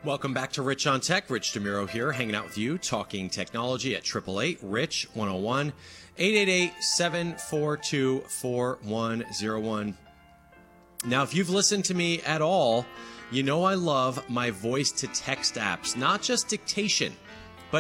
Welcome back to Rich on Tech. Rich DeMuro here, hanging out with you, talking technology at 888-RICH-101, 888-742-4101. Now, if you've listened to me at all, you know I love my voice-to-text apps, not just dictation.